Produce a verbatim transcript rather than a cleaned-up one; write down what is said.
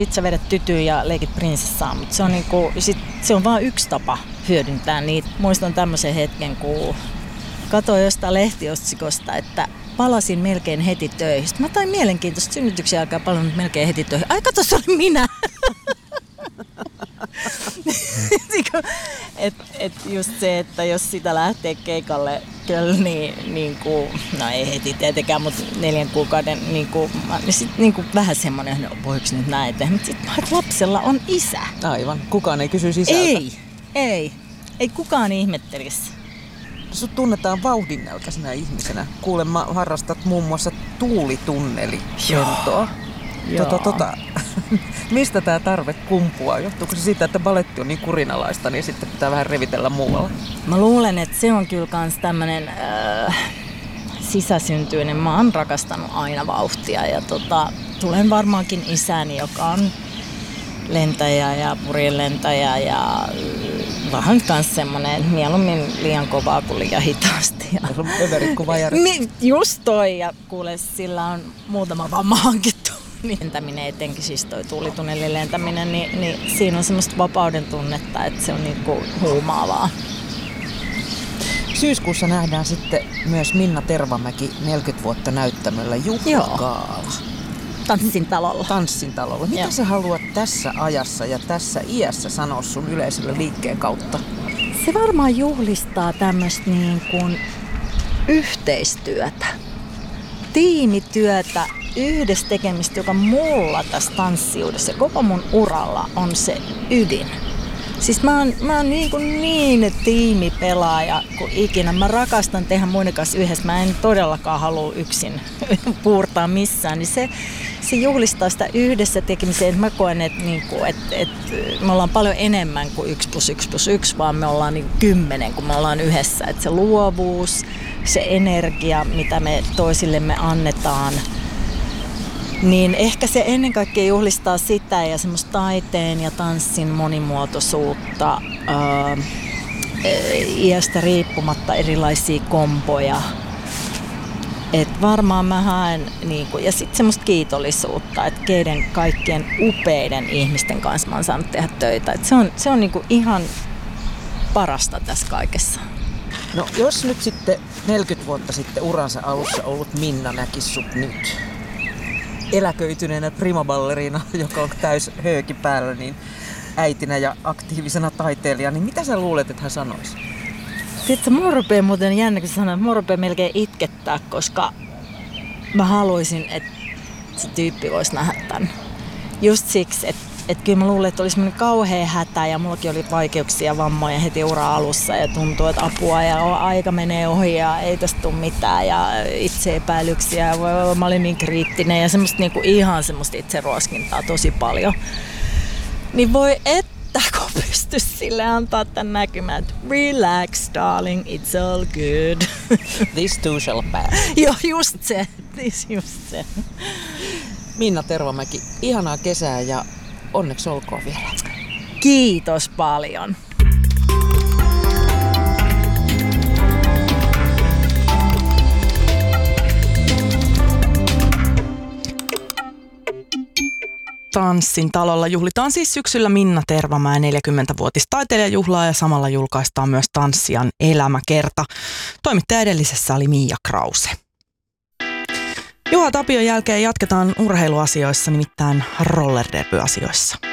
Sitten sä vedät tytyyn ja leikit prinsessaa, mutta se on, niinku, sit, se on vain yksi tapa hyödyntää niitä. Muistan tämmöisen hetken, kun katsoin jostain lehtiotsikosta, että palasin melkein heti töihin. Sitten mä tain mielenkiintoista synnytyksen aikaa palannut melkein heti töihin. Ai kato, se oli minä! et, et just se, että jos sitä lähtee keikalle kyllä, niin, niin kuin, no ei heti tietenkään, mutta neljän kuukauden niin kuin, niin sit, niin kuin vähän semmoinen, no voiko nyt näin tehdä, mutta sitten lapsella on isä. Aivan, kukaan ei kysy sisältä. Ei, ei, ei kukaan ihmettelisi. Sut tunnetaan vauhdinälkäisenä ihmisenä. Kuulemma harrastat muun muassa tuulitunnelilentoa. Tota, tota. Mistä tämä tarve kumpuaa? Johtuuko se siitä, että baletti on niin kurinalaista, niin sitten pitää vähän revitellä muualla? Mä luulen, että se on kyllä kans tämmönen äh, sisäsyntyinen. Mä oon rakastanut aina vauhtia ja tota, tulen varmaankin isäni, joka on lentäjä ja purjelentäjä ja vähän kans semmonen, että mieluummin liian kovaa kuin liian hitaasti. Ja se on överit kuin vajarit. Just toi, ja kuule, sillä on muutama vamma hankittu. Lentäminen etenkin, siis toi tuulitunnelin lentäminen, niin, niin siinä on semmoista vapauden tunnetta, että se on niinku huumaavaa. Syyskuussa nähdään sitten myös Minna Tervamäki neljäkymmentä vuotta näyttämöllä juhlagaala. Tanssin talolla. Tanssin talolla. Mitä Joo. sä haluat tässä ajassa ja tässä iässä sanoa sun yleisölle liikkeen kautta? Se varmaan juhlistaa tämmöistä niin kuin yhteistyötä, tiimityötä, yhdessä tekemistä, joka mulla tässä tanssiudessa ja koko mun uralla on se ydin. Siis mä oon, mä oon niin, kuin niin tiimipelaaja kuin ikinä. Mä rakastan tehdä muiden kanssa yhdessä. Mä en todellakaan halua yksin puurtaa missään. Niin se, se juhlistaa sitä yhdessä tekemiseen. Mä koen, että niinku, et, et, me ollaan paljon enemmän kuin yksi plus yksi plus yksi, vaan me ollaan niinku kymmenen, kun me ollaan yhdessä. Et se luovuus, se energia, mitä me toisillemme annetaan, niin ehkä se ennen kaikkea juhlistaa sitä ja semmoista taiteen ja tanssin monimuotoisuutta, ää, iästä riippumatta erilaisia komboja. Et varmaan mä haen, niinku, ja sitten semmoista kiitollisuutta, että keiden kaikkien upeiden ihmisten kanssa mä oon saanut tehdä töitä. Et se on, se on niinku ihan parasta tässä kaikessa. No jos nyt sitten neljäkymmentä vuotta sitten uransa alussa ollut Minna näkisi sut nyt eläköityneenä primaballeriina, joka on täys hööki päällä, niin äitinä ja aktiivisena taiteilijana, niin mitä sä luulet, että hän sanoisi? Tiedätkö, mua rupeaa muuten jännä, kun sanoin, että mua rupeaa melkein itkettää, koska mä haluaisin, että se tyyppi voisi nähdä tämän. Just siksi, että, että kyllä mä luulen, että oli semmoinen kauhea hätä ja mullakin oli vaikeuksia ja vammoja heti ura alussa ja tuntuu, että apua ja aika menee ohi ja ei tästä tule mitään ja itseepäilyksiä ja mä olin niin kriittinen ja semmoista niinku ihan semmoista itseruoskintaa tosi paljon. Niin voi että kun pystyisi sille antaa tämän näkymään, että relax darling, it's all good. This too shall pass. Joo, just se. This just se. Minna Tervamäki, ihanaa kesää ja onneksi olkoon vielä. Kiitos paljon. Tanssin talolla juhlitaan siis syksyllä Minna Tervamäen neljäkymmenvuotis taiteilijajuhlaa ja samalla julkaistaan myös tanssijan elämäkerta. Toimittaja edellisessä oli Miia Krause. Juha Tapion jälkeen jatketaan urheiluasioissa, nimittäin rollerderby-asioissa.